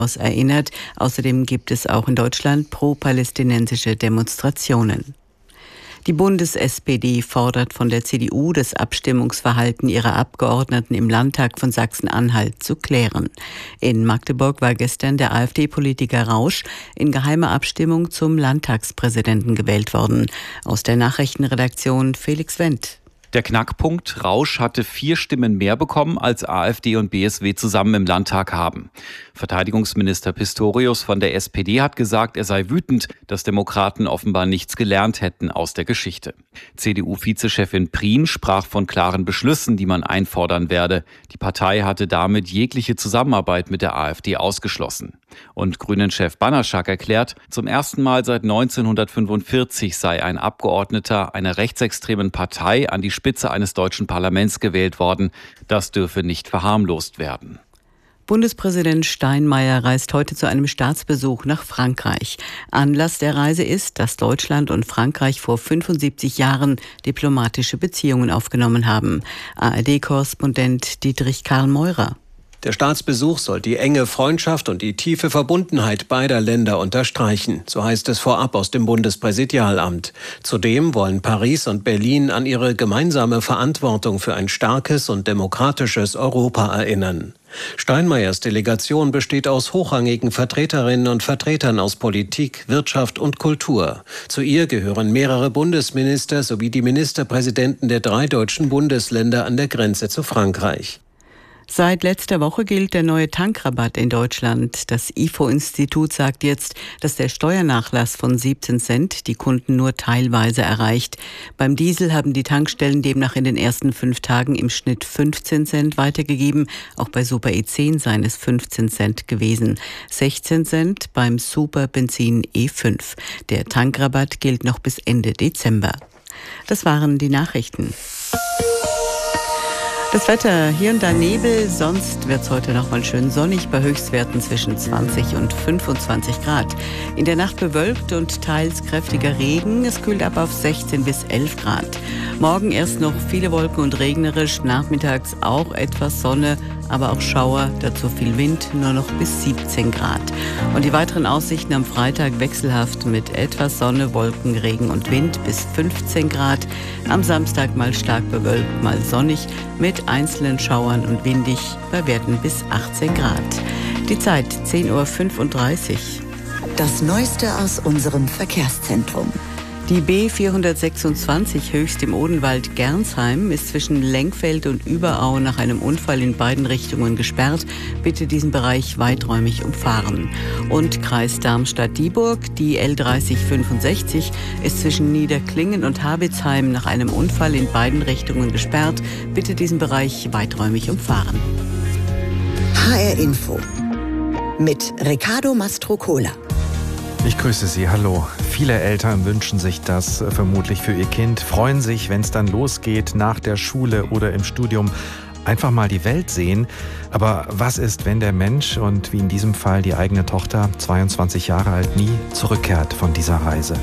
erinnert. Außerdem gibt es auch in Deutschland pro-palästinensische Demonstrationen. Die Bundes-SPD fordert von der CDU, das Abstimmungsverhalten ihrer Abgeordneten im Landtag von Sachsen-Anhalt zu klären. In Magdeburg war gestern der AfD-Politiker Rausch in geheimer Abstimmung zum Landtagspräsidenten gewählt worden. Aus der Nachrichtenredaktion Felix Wendt. Der Knackpunkt: Rausch hatte 4 Stimmen mehr bekommen, als AfD und BSW zusammen im Landtag haben. Verteidigungsminister Pistorius von der SPD hat gesagt, er sei wütend, dass Demokraten offenbar nichts gelernt hätten aus der Geschichte. CDU-Vizechefin Prien sprach von klaren Beschlüssen, die man einfordern werde. Die Partei hatte damit jegliche Zusammenarbeit mit der AfD ausgeschlossen. Und Grünen-Chef Banaschak erklärt, zum ersten Mal seit 1945 sei ein Abgeordneter einer rechtsextremen Partei an die Spitze eines deutschen Parlaments gewählt worden. Das dürfe nicht verharmlost werden. Bundespräsident Steinmeier reist heute zu einem Staatsbesuch nach Frankreich. Anlass der Reise ist, dass Deutschland und Frankreich vor 75 Jahren diplomatische Beziehungen aufgenommen haben. ARD-Korrespondent Dietrich Karl Meurer. Der Staatsbesuch soll die enge Freundschaft und die tiefe Verbundenheit beider Länder unterstreichen, so heißt es vorab aus dem Bundespräsidialamt. Zudem wollen Paris und Berlin an ihre gemeinsame Verantwortung für ein starkes und demokratisches Europa erinnern. Steinmeiers Delegation besteht aus hochrangigen Vertreterinnen und Vertretern aus Politik, Wirtschaft und Kultur. Zu ihr gehören mehrere Bundesminister sowie die Ministerpräsidenten der 3 deutschen Bundesländer an der Grenze zu Frankreich. Seit letzter Woche gilt der neue Tankrabatt in Deutschland. Das IFO-Institut sagt jetzt, dass der Steuernachlass von 17 Cent die Kunden nur teilweise erreicht. Beim Diesel haben die Tankstellen demnach in den ersten 5 Tagen im Schnitt 15 Cent weitergegeben. Auch bei Super E10 seien es 15 Cent gewesen. 16 Cent beim Super Benzin E5. Der Tankrabatt gilt noch bis Ende Dezember. Das waren die Nachrichten. Das Wetter, hier und da Nebel, sonst wird es heute noch mal schön sonnig bei Höchstwerten zwischen 20 und 25 Grad. In der Nacht bewölkt und teils kräftiger Regen, es kühlt ab auf 16 bis 11 Grad. Morgen erst noch viele Wolken und regnerisch, nachmittags auch etwas Sonne, aber auch Schauer, dazu viel Wind, nur noch bis 17 Grad. Und die weiteren Aussichten am Freitag wechselhaft mit etwas Sonne, Wolken, Regen und Wind bis 15 Grad. Am Samstag mal stark bewölkt, mal sonnig mit einzelnen Schauern und windig bei Werten bis 18 Grad. Die Zeit 10:35 Uhr. Das Neueste aus unserem Verkehrszentrum. Die B426 Höchst im Odenwald Gernsheim ist zwischen Lenkfeld und Überau nach einem Unfall in beiden Richtungen gesperrt. Bitte diesen Bereich weiträumig umfahren. Und Kreis Darmstadt-Dieburg, die L3065 ist zwischen Niederklingen und Habitzheim nach einem Unfall in beiden Richtungen gesperrt. Bitte diesen Bereich weiträumig umfahren. HR Info mit Riccardo Mastrocola. Ich grüße Sie, hallo. Viele Eltern wünschen sich das vermutlich für ihr Kind, freuen sich, wenn es dann losgeht nach der Schule oder im Studium, einfach mal die Welt sehen. Aber was ist, wenn der Mensch und wie in diesem Fall die eigene Tochter, 22 Jahre alt, nie zurückkehrt von dieser Reise?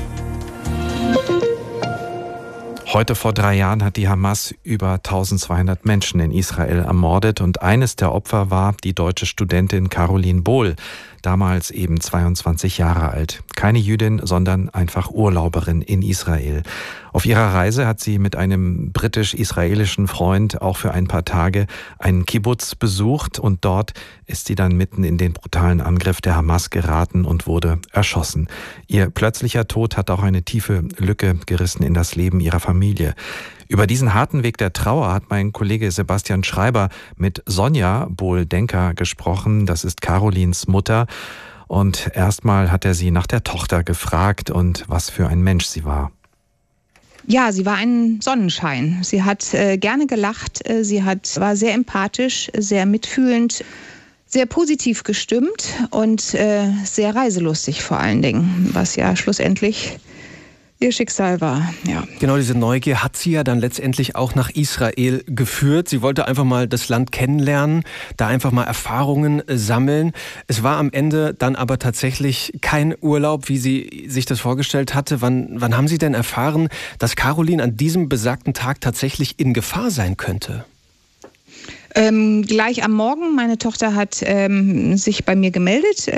Heute vor 3 Jahren hat die Hamas über 1200 Menschen in Israel ermordet und eines der Opfer war die deutsche Studentin Caroline Bohl, damals eben 22 Jahre alt. Keine Jüdin, sondern einfach Urlauberin in Israel. Auf ihrer Reise hat sie mit einem britisch-israelischen Freund auch für ein paar Tage einen Kibbutz besucht und dort ist sie dann mitten in den brutalen Angriff der Hamas geraten und wurde erschossen. Ihr plötzlicher Tod hat auch eine tiefe Lücke gerissen in das Leben ihrer Familie. Über diesen harten Weg der Trauer hat mein Kollege Sebastian Schreiber mit Sonja Bohl-Denker gesprochen. Das ist Carolins Mutter. Und erstmal hat er sie nach der Tochter gefragt und was für ein Mensch sie war. Ja, sie war ein Sonnenschein. Sie hat gerne gelacht. Sie war sehr empathisch, sehr mitfühlend, sehr positiv gestimmt und sehr reiselustig vor allen Dingen, was ja schlussendlich ihr Schicksal war, ja. Genau, diese Neugier hat sie ja dann letztendlich auch nach Israel geführt. Sie wollte einfach mal das Land kennenlernen, da einfach mal Erfahrungen sammeln. Es war am Ende dann aber tatsächlich kein Urlaub, wie sie sich das vorgestellt hatte. Wann haben Sie denn erfahren, dass Caroline an diesem besagten Tag tatsächlich in Gefahr sein könnte? Gleich am Morgen, meine Tochter hat sich bei mir gemeldet.